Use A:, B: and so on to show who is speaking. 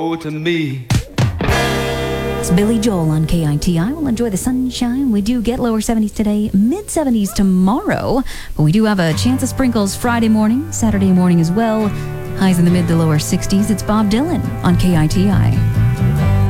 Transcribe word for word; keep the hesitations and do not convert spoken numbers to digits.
A: to me.
B: It's Billy Joel on K I T I. We'll enjoy the sunshine. We do get lower seventies today, mid seventies tomorrow, but we do have a chance of sprinkles Friday morning, Saturday morning as well. Highs in the mid to lower sixties. It's Bob Dylan on K I T I.